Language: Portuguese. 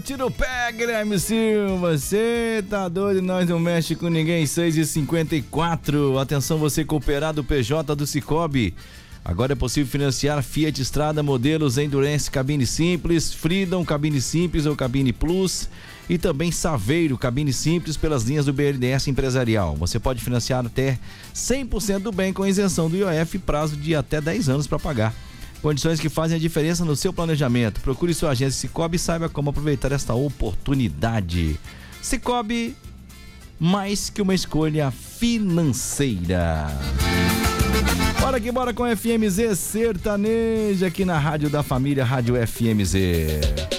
Mete no pé, Guilherme Silva. Você tá doido, nós não mexe com ninguém. 6h54. Atenção, você cooperado PJ do Cicobi. Agora é possível financiar Fiat Strada, modelos Endurance cabine simples, Freedom cabine simples ou cabine plus e também Saveiro cabine simples pelas linhas do BNDES empresarial. Você pode financiar até 100% do bem com isenção do IOF, prazo de até 10 anos para pagar. Condições que fazem a diferença no seu planejamento. Procure sua agência Cicobi e saiba como aproveitar esta oportunidade. Cicobi, mais que uma escolha financeira. Bora que bora com FMZ Sertaneja aqui na Rádio da Família, Rádio FMZ.